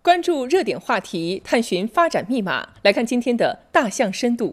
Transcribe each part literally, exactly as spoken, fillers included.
关注热点话题，探寻发展密码。来看今天的大象深度。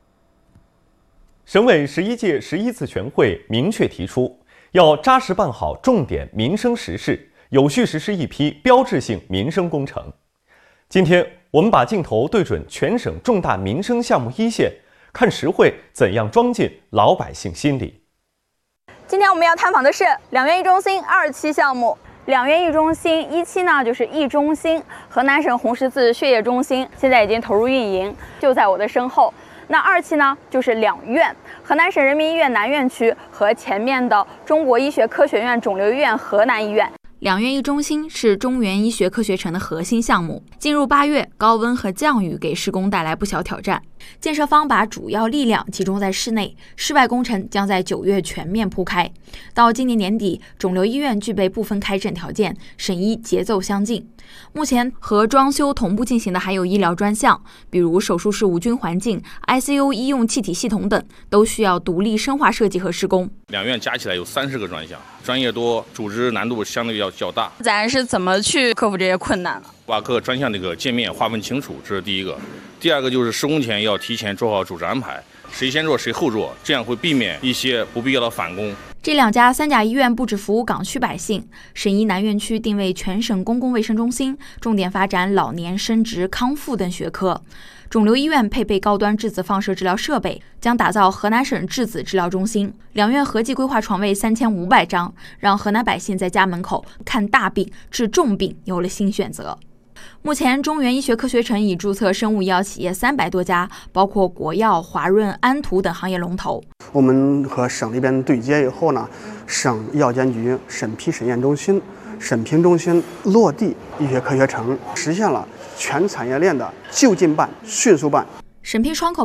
省委十一届十一次全会明确提出，要扎实办好重点民生实事，有序实施一批标志性民生工程。今天，我们把镜头对准全省重大民生项目一线，看实惠怎样装进老百姓心里。 今天我们要探访的是两院一中心二期项目。两院一中心一期呢，就是一中心，河南省红十字血液中心，现在已经投入运营，就在我的身后。那二期呢，就是两院，河南省人民医院南院区和前面的中国医学科学院肿瘤医院河南医院。 两院一中心是中原医学科学城的核心项目。进入八月，高温和降雨给施工带来不小挑战。建设方把主要力量集中在室内，室外工程将在九月全面铺开。到今年年底，肿瘤医院具备部分开诊条件，省医节奏相近。目前和装修同步进行的还有医疗专项，比如手术室无菌环境、I C U 医用气体系统等，都需要独立深化设计和施工。 两院加起来有三十个专项，专业多，组织难度相对要较大。 咱是怎么去克服这些困难呢？ 把各专项这个界面划分清楚，这是第一个。第二个就是施工前要提前做好组织安排，谁先做谁后做，这样会避免一些不必要的返工。 这两家三甲医院不只服务港区百姓，省医南院区定位全省公共卫生中心，重点发展老年生殖康复等学科。肿瘤医院配备高端质子放射治疗设备，将打造河南省质子治疗中心。两院合计规划床位三千五百张，让河南百姓在家门口看大病、治重病有了新选择。目前，中原医学科学城已注册生物医药企业三百多家，包括国药、华润、安图等行业龙头。 我们和省里边对接以后呢，省药监局审批审验中心、审评中心落地医学科学城，实现了全产业链的就近办、迅速办。 审批窗口